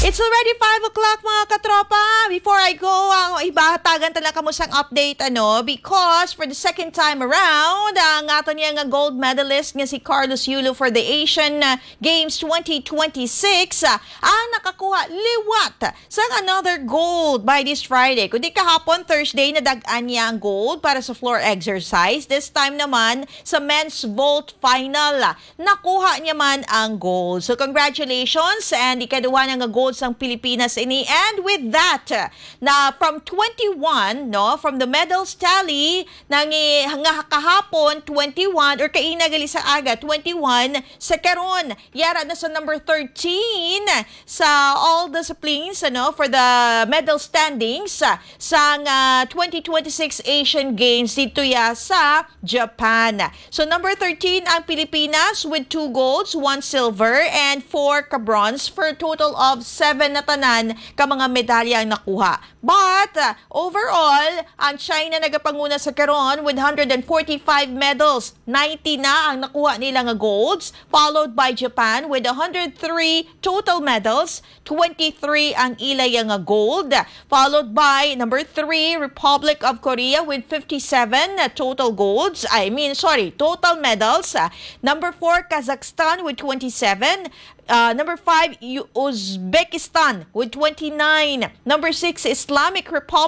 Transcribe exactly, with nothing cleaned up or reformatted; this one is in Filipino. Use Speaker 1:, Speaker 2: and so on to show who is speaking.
Speaker 1: It's already five o'clock mga katropa. Before I go, ang ibahatagan talaga kamo sang update ano because for the second time around, ang ato niya nga gold medalist nga si Carlos Yulo for the Asian uh, Games twenty twenty-six uh, ang nakakuha liwat sang another gold by this Friday. Kundi kahapon Thursday nadagan niya ang gold para sa floor exercise. This time naman sa men's vault final uh, nakuha niya man ang gold. So congratulations and ikaduha na nga gold sang Pilipinas ini. And with that, na from twenty-one, no, from the medals tally, nang nga kahapon, twenty-one, or kaina gali sa aga, twenty-one, sa karon, yara na sa number thirteen sa all disciplines, ano, for the medal standings sa uh, twenty twenty-six Asian Games dito ya sa Japan. So number thirteen ang Pilipinas with two golds, one silver, and four ka-bronze for a total of seven na tanan ka mga medalya ang nakuha. But uh, overall, ang China nagapanguna sa karon with one hundred forty-five medals. ninety na ang nakuha nila nga golds, followed by Japan with one hundred three total medals, twenty-three ang ilay nga gold, followed by number three Republic of Korea with fifty-seven total golds. I mean, sorry, total medals. Number four Kazakhstan with twenty-seven. Uh, number five, Uzbekistan with twenty-nine. Number six, Islamic Republic